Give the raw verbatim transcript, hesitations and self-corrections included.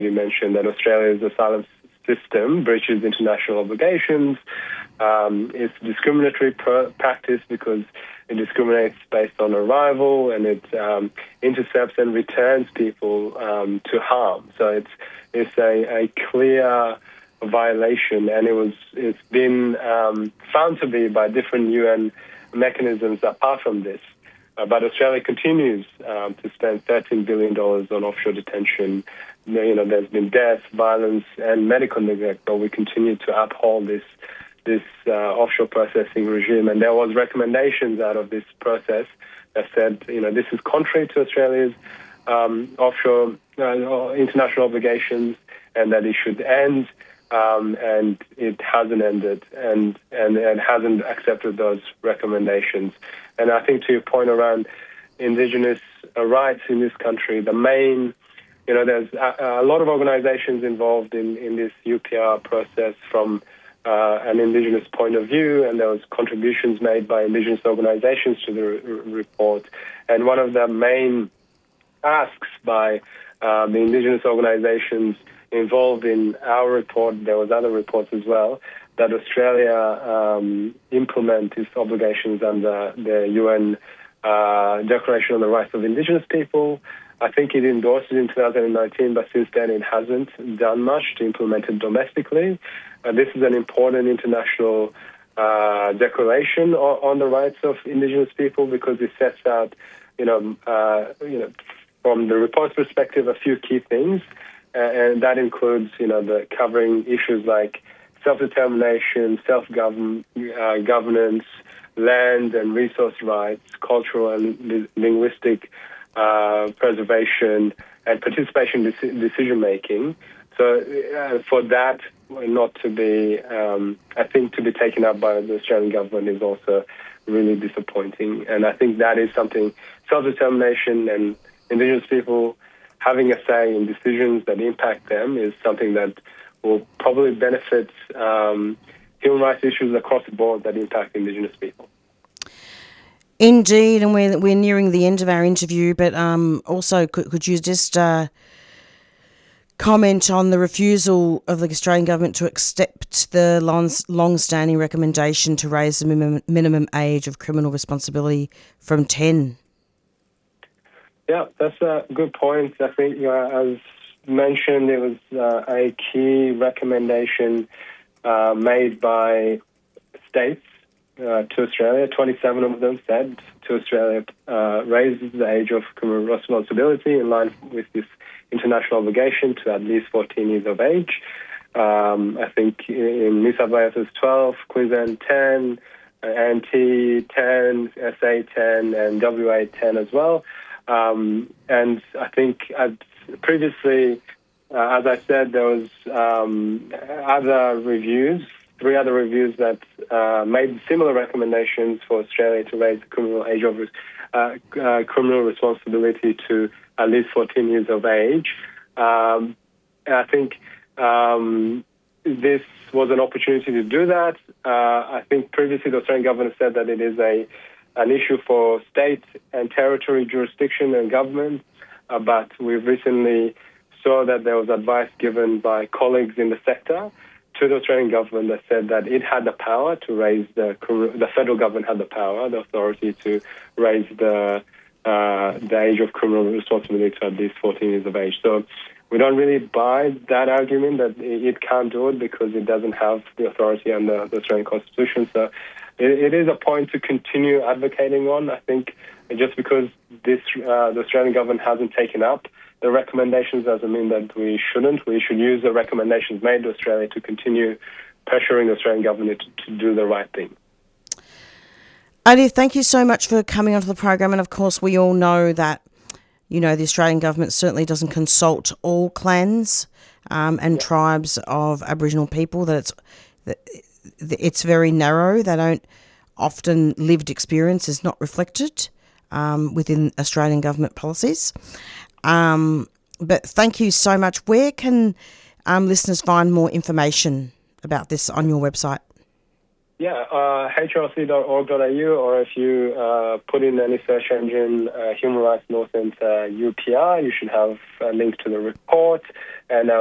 you mentioned that Australia's asylum system breaches international obligations. Um, it's discriminatory pr- practice because it discriminates based on arrival, and it um, intercepts and returns people um, to harm. So it's it's a, a clear violation, and it was it's been um, found to be by different U N mechanisms apart from this. Uh, but Australia continues um, to spend thirteen billion dollars on offshore detention. You know, there's been death, violence, and medical neglect, but we continue to uphold this this uh, offshore processing regime. And there was recommendations out of this process that said, you know, this is contrary to Australia's um, offshore uh, international obligations, and that it should end. Um, and it hasn't ended, and, and and hasn't accepted those recommendations. And I think to your point around Indigenous uh, rights in this country, the main, you know, there's a, a lot of organizations involved in, in this U P R process from uh, an Indigenous point of view, and there was contributions made by Indigenous organizations to the re- report. And one of the main asks by uh, the Indigenous organizations involved in our report, there was other reports as well, that Australia um, implement its obligations under the U N uh, Declaration on the Rights of Indigenous People. I think it endorsed it in two thousand nineteen, but since then it hasn't done much to implement it domestically. Uh, this is an important international uh, declaration on, on the rights of Indigenous people because it sets out, you know, uh, you know, from the report's perspective, a few key things. Uh, and that includes, you know, the covering issues like self-determination, self-governance, uh, governance, land and resource rights, cultural and li- linguistic uh, preservation, and participation in decision-making. So uh, for that not to be, um, I think, to be taken up by the Australian government is also really disappointing. And I think that is something, self-determination and Indigenous people having a say in decisions that impact them is something that will probably benefit um, human rights issues across the board that impact Indigenous people. Indeed, and we're, we're nearing the end of our interview, but um, also could, could you just uh, comment on the refusal of the Australian government to accept the long, long-standing recommendation to raise the minimum, minimum age of criminal responsibility from ten? Yeah, that's a good point. I think, uh, as mentioned, it was uh, a key recommendation uh, made by states uh, to Australia. twenty-seven of them said to Australia, uh, raises the age of criminal responsibility in line with this international obligation to at least fourteen years of age. Um, I think in New South Wales it's twelve, Queensland ten, N T ten, S A ten, and W A ten as well. Um, and I think I'd previously, uh, as I said, there was um, other reviews, three other reviews that uh, made similar recommendations for Australia to raise the criminal age of uh, uh, criminal responsibility to at least fourteen years of age. Um, and I think um, this was an opportunity to do that. Uh, I think previously the Australian government said that it is a an issue for state and territory jurisdiction and government, uh, but we've recently saw that there was advice given by colleagues in the sector to the Australian government that said that it had the power to raise the, the federal government had the power, the authority to raise the uh, the age of criminal responsibility to at least fourteen years of age. So we don't really buy that argument that it can't do it because it doesn't have the authority under the Australian Constitution. So it is a point to continue advocating on. I think just because this uh, the Australian government hasn't taken up the recommendations doesn't mean that we shouldn't. We should use the recommendations made to Australia to continue pressuring the Australian government to, to do the right thing. Adi, thank you so much for coming onto the program. And of course, we all know that, you know, the Australian government certainly doesn't consult all clans um, and yeah. tribes of Aboriginal people, that it's that it's very narrow. They don't often lived experience is not reflected um, within Australian government policies. Um, but thank you so much. Where can um, listeners find more information about this on your website? Yeah, uh, H R C dot org dot A U, or if you uh, put in any search engine, uh, Human Rights Law Centre U P R, you should have a link to the report and